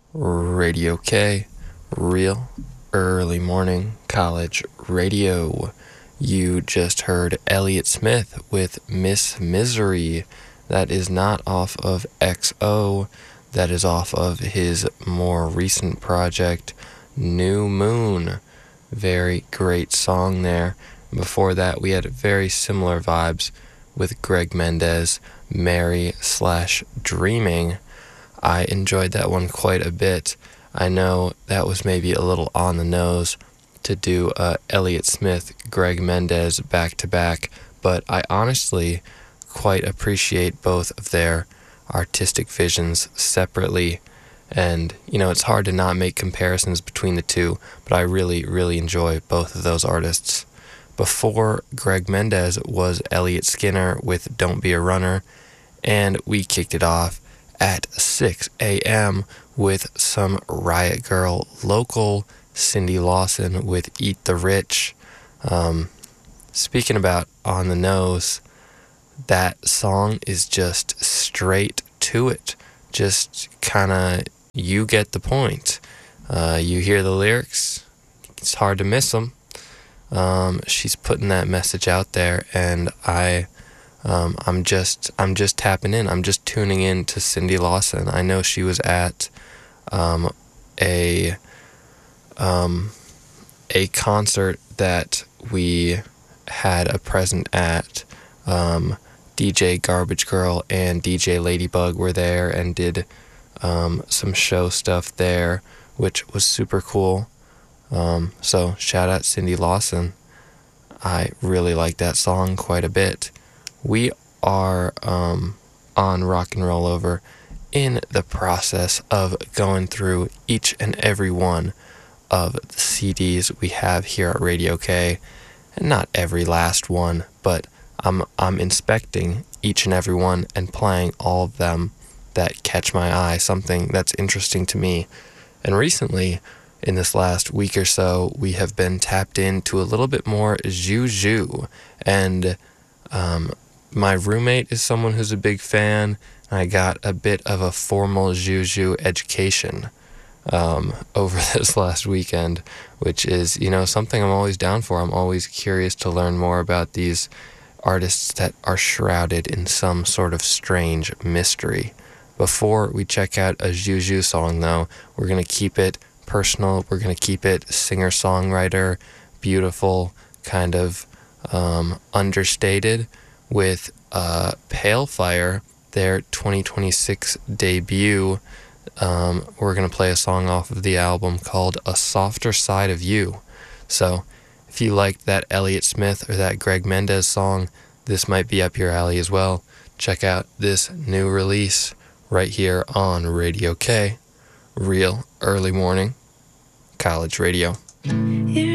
Radio K, real early morning college radio. You just heard Elliott Smith with Miss Misery. That is not off of XO. That is off of his more recent project, New Moon. Very great song there. Before that, we had very similar vibes with Greg Mendez, Mary/Dreaming. I enjoyed that one quite a bit. I know that was maybe a little on the nose to do Elliott Smith, Greg Mendez back to back, but I honestly quite appreciate both of their artistic visions separately. And, it's hard to not make comparisons between the two, but I really, really enjoy both of those artists. Before Greg Mendez was Elliott Skinner with Don't Be a Runner, and we kicked it off at 6 a.m. with some Riot Girl local, Cindy Lawson with Eat the Rich. Speaking about on the nose, that song is just straight to it. Just kind of, you get the point. You hear the lyrics, it's hard to miss them. She's putting that message out there, and I'm just tapping in. I'm just tuning in to Cindy Lawson. I know she was at a concert that we had a present at. DJ Garbage Girl and DJ Ladybug were there and did some show stuff there, which was super cool. So shout out Cindy Lawson. I really like that song quite a bit. We are on Rock and Roll Over in the process of going through each and every one of the CDs we have here at Radio K, and not every last one, but I'm inspecting each and every one and playing all of them that catch my eye, something that's interesting to me. And recently, in this last week or so, we have been tapped into a little bit more Juju, and my roommate is someone who's a big fan, and I got a bit of a formal Juju education over this last weekend, which is, something I'm always down for. I'm always curious to learn more about these artists that are shrouded in some sort of strange mystery. Before we check out a Juju song, though, we're going to keep it personal. We're going to keep it singer-songwriter, beautiful, kind of understated, with Pale Fire, their 2026 debut. We're going to play a song off of the album called A Softer Side of You. So if you liked that Elliott Smith or that Greg Mendez song, this might be up your alley as well. Check out this new release right here on Radio K, real early morning college radio.